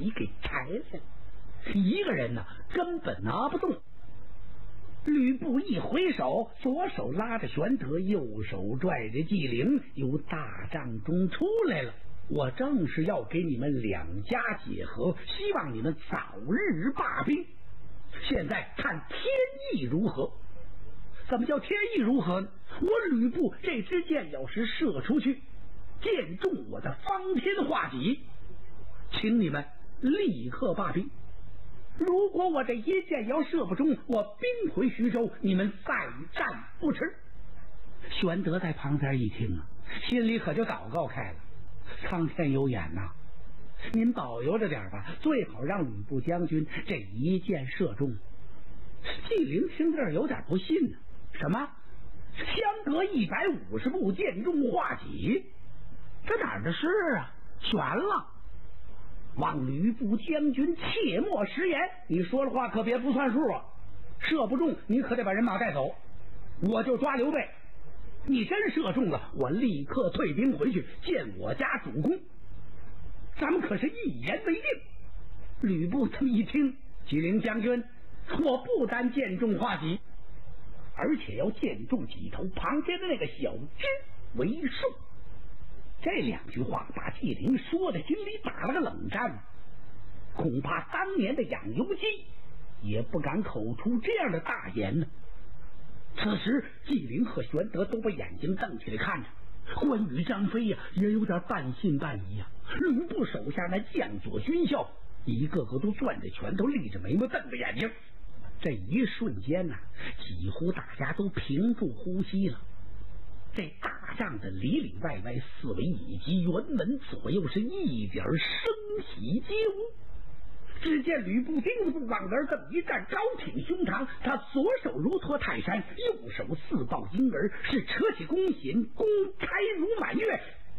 里给拆下来，一个人呢根本拿不动。吕布一回手，左手拉着玄德，右手拽着纪灵，由大帐中出来了。我正是要给你们两家解和，希望你们早日罢兵。现在看天意如何？怎么叫天意如何呢？我吕布这支箭要是射出去，箭中我的方天画戟，请你们立刻罢兵。如果我这一箭要射不中，我兵回徐州，你们再战不迟。玄德在旁边一听啊，心里可就祷告开了，苍天有眼呐，您保佑着点吧，最好让吕布将军这一箭射中。纪灵听这儿有点不信呢，什么相隔150步箭中画戟，这哪儿的事啊？悬了！望吕布将军切莫食言，你说的话可别不算数啊！射不中，你可得把人马带走，我就抓刘备。你真射中了，我立刻退兵回去见我家主公。咱们可是一言为定。吕布这么一听，纪灵将军，我不单箭中画戟，而且要箭中戟头旁边的那个小枝为顺。这两句话把纪灵说的心里打了个冷战，恐怕当年的养由基也不敢口出这样的大言呢。此时纪灵和玄德都把眼睛瞪起来看着，关羽张飞呀也有点半信半疑啊。吕布手下那将佐军校一个个都攥着拳头，立着眉毛，瞪着眼睛。这一瞬间呢，几乎大家都屏住呼吸了。这大帐的里里外外四围以及辕门左右是一点声息皆无。只见吕布钉子步往那儿这么一站，高挺胸膛，他左手如托泰山，右手似抱婴儿，是扯起弓弦，弓开如满月，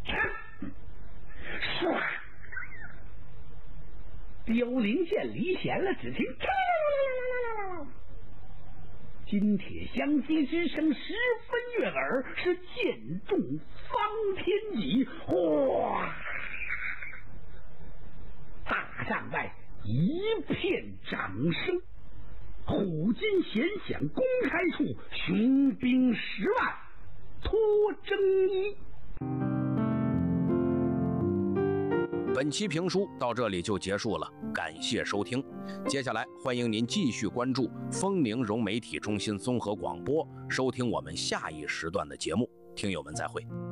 唰，凋零箭离弦了，只听金铁相击之声十分悦耳，是箭中方天戟。哗！大帐外一片掌声，虎金弦响，公开处雄兵10万脱征衣。 本期评书到这里就结束了，感谢收听。接下来欢迎您继续关注丰宁融媒体中心综合广播，收听我们下一时段的节目。听友们再会。